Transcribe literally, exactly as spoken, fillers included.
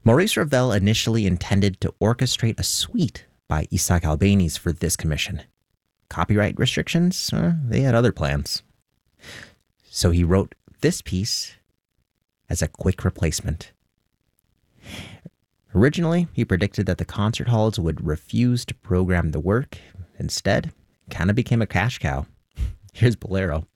Maurice Ravel initially intended to orchestrate a suite by Isaac Albéniz for this commission. Copyright restrictions, uh, they had other plans. So he wrote this piece as a quick replacement. Originally, he predicted that the concert halls would refuse to program the work. Instead, it kind of became a cash cow. Here's Bolero.